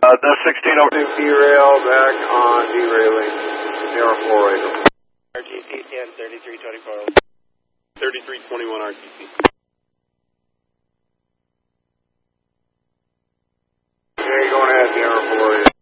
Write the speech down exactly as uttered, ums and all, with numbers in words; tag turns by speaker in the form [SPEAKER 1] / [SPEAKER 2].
[SPEAKER 1] Uh, the sixteen over.
[SPEAKER 2] Derail back on derailing. Zero four eight.
[SPEAKER 3] R T C ten thirty-three twenty-four.
[SPEAKER 4] thirty-three twenty-one R T C.
[SPEAKER 2] Okay, going ahead, zero four eight.